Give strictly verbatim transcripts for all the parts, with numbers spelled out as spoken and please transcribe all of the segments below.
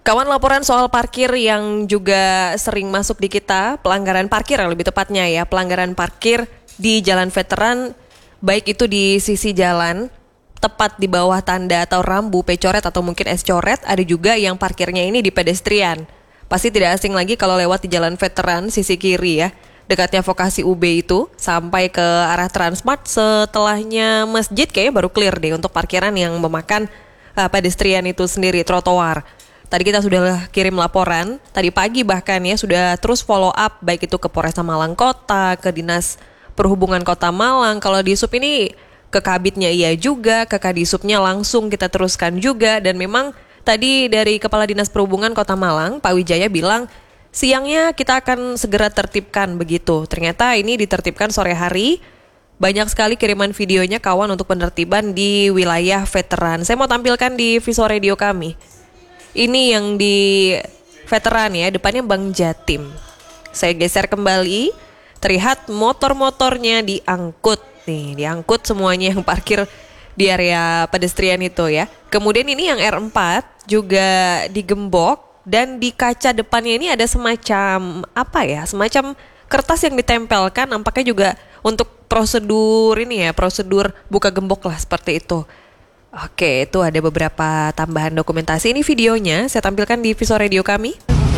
Kawan, laporan soal parkir yang juga sering masuk di kita, pelanggaran parkir lebih tepatnya ya, pelanggaran parkir di Jalan Veteran, baik itu di sisi jalan, tepat di bawah tanda atau rambu P coret atau mungkin S coret, ada juga yang parkirnya ini di pedestrian. Pasti tidak asing lagi kalau lewat di Jalan Veteran sisi kiri ya, dekatnya Vokasi U B itu, sampai ke arah Transmart, setelahnya masjid kayaknya baru clear deh untuk parkiran yang memakan uh, pedestrian itu sendiri, trotoar. Tadi kita sudah kirim laporan, tadi pagi bahkan ya sudah terus follow up, baik itu ke Polresta Malang Kota, ke Dinas Perhubungan Kota Malang. Kalau di Sub ini ke Kabitnya iya juga, ke Kadisubnya langsung kita teruskan juga. Dan memang tadi dari Kepala Dinas Perhubungan Kota Malang, Pak Wijaya bilang siangnya kita akan segera tertibkan begitu. Ternyata ini ditertibkan sore hari. Banyak sekali kiriman videonya kawan untuk penertiban di wilayah veteran. Saya mau tampilkan di Visual Radio kami. Ini yang di Veteran ya, depannya Bank Jatim. Saya geser kembali, terlihat motor-motornya diangkut. Nih, diangkut semuanya yang parkir di area pedestrian itu ya. Kemudian ini yang R empat juga digembok dan di kaca depannya ini ada semacam apa ya, semacam kertas yang ditempelkan, nampaknya juga untuk prosedur ini ya, prosedur buka gembok lah seperti itu. Oke, itu ada beberapa tambahan dokumentasi. Ini videonya saya tampilkan di Visual Radio kami.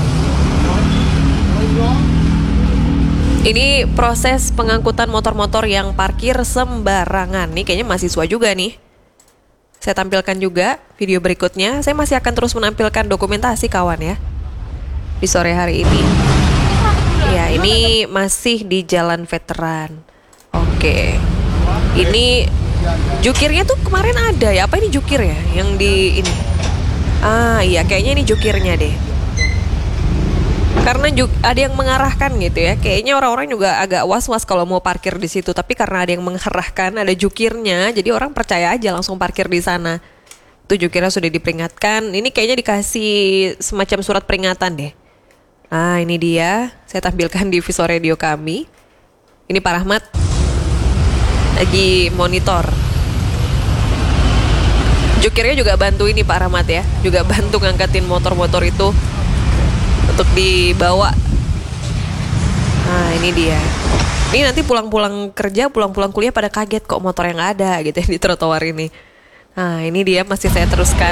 Ini proses pengangkutan motor-motor yang parkir sembarangan. Nih kayaknya mahasiswa juga nih. Saya tampilkan juga video berikutnya. Saya masih akan terus menampilkan dokumentasi kawan ya, di sore hari ini. Ya, ini masih di Jalan Veteran. Oke, ini jukirnya tuh kemarin ada ya, apa ini jukir ya yang di ini? Ah iya, kayaknya ini jukirnya deh. Karena juk, ada yang mengarahkan gitu ya. Kayaknya orang-orang juga agak was-was kalau mau parkir di situ, tapi karena ada yang mengarahkan, ada jukirnya, jadi orang percaya aja langsung parkir di sana. Itu jukirnya sudah diperingatkan. Ini kayaknya dikasih semacam surat peringatan deh. Nah, ini dia. Saya tampilkan di Visual Radio kami. Ini Pak Rahmat lagi monitor. Jukirnya juga bantu ini Pak Rahmat ya, juga bantu ngangkatin motor-motor itu untuk dibawa. Nah ini dia. Ini nanti pulang-pulang kerja, pulang-pulang kuliah pada kaget kok motor yang ada gitu ya di trotoar ini. Nah ini dia, masih saya teruskan.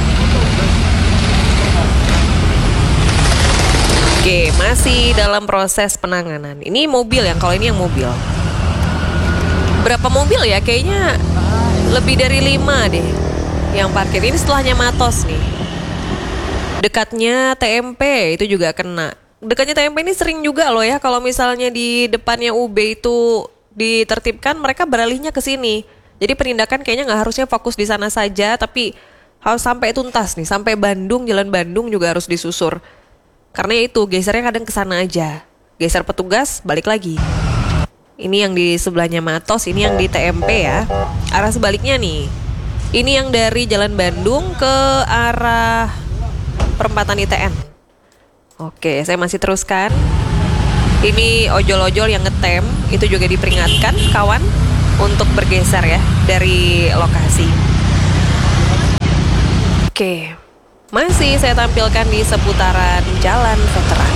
Oke, masih dalam proses penanganan. Ini mobil yang, kalau ini yang mobil. Berapa mobil ya? Kayaknya lebih dari lima deh yang parkir. Ini setelahnya Matos nih. Dekatnya T M P itu juga kena. Dekatnya T M P ini sering juga loh ya, kalau misalnya di depannya U B itu ditertibkan, mereka beralihnya ke sini. Jadi penindakan kayaknya nggak harusnya fokus di sana saja, tapi harus sampai tuntas nih, sampai Bandung, Jalan Bandung juga harus disusur. Karena itu gesernya kadang ke sana aja. Geser petugas, balik lagi. Ini yang di sebelahnya Matos, ini yang di T M P ya. Arah sebaliknya nih. Ini yang dari Jalan Bandung ke arah perempatan I T N. Oke, saya masih teruskan. Ini ojol-ojol yang ngetem, itu juga diperingatkan kawan untuk bergeser ya dari lokasi. Oke, masih saya tampilkan di seputaran Jalan Veteran.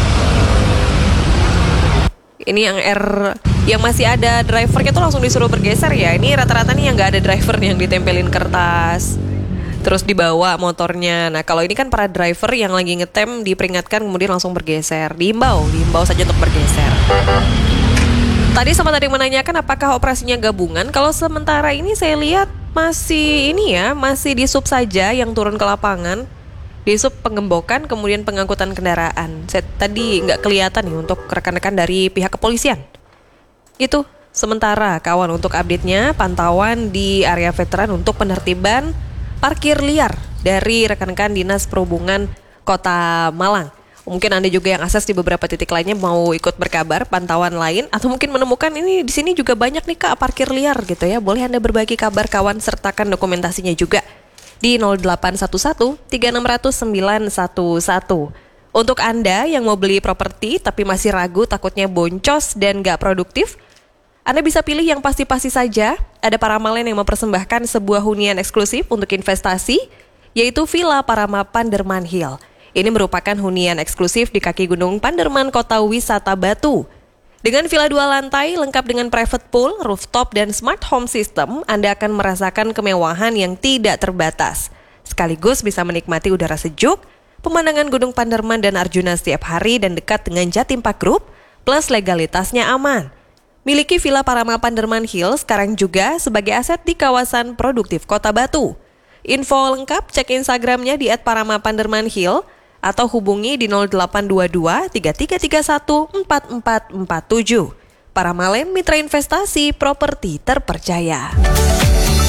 Ini yang R, yang masih ada drivernya tuh langsung disuruh bergeser ya. Ini rata-rata nih yang nggak ada driver yang ditempelin kertas, terus dibawa motornya. Nah kalau ini kan para driver yang lagi ngetem diperingatkan kemudian langsung bergeser. Diimbau, diimbau saja untuk bergeser. Tadi sempat ada yang menanyakan apakah operasinya gabungan. Kalau sementara ini saya lihat masih ini ya, masih di sub saja yang turun ke lapangan. Di sub penggembokan kemudian pengangkutan kendaraan. Saya tadi nggak kelihatan nih untuk rekan-rekan dari pihak kepolisian. Itu sementara kawan untuk update-nya, pantauan di area veteran untuk penertiban parkir liar dari rekan-rekan Dinas Perhubungan Kota Malang. Mungkin Anda juga yang akses di beberapa titik lainnya mau ikut berkabar pantauan lain, atau mungkin menemukan ini di sini juga banyak nih Kak parkir liar gitu ya. Boleh Anda berbagi kabar kawan, sertakan dokumentasinya juga di nol delapan satu satu tiga enam nol nol sembilan satu satu. Untuk Anda yang mau beli properti tapi masih ragu, takutnya boncos dan gak produktif, Anda bisa pilih yang pasti-pasti saja. Ada Paramaland yang mempersembahkan sebuah hunian eksklusif untuk investasi, yaitu Villa Parama Panderman Hill. Ini merupakan hunian eksklusif di kaki Gunung Panderman, Kota Wisata Batu. Dengan villa dua lantai, lengkap dengan private pool, rooftop, dan smart home system, Anda akan merasakan kemewahan yang tidak terbatas. Sekaligus bisa menikmati udara sejuk, pemandangan Gunung Panderman dan Arjuna setiap hari dan dekat dengan Jatim Park Group, plus legalitasnya aman. Miliki Villa Parama Panderman Hill sekarang juga sebagai aset di kawasan produktif Kota Batu. Info lengkap cek Instagramnya di et parama panderman hill atau hubungi di nol delapan dua dua tiga tiga tiga satu empat empat empat tujuh. Paramalem Mitra Investasi Properti Terpercaya.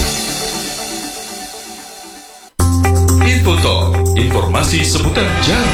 Infotalk, informasi seputar jalan.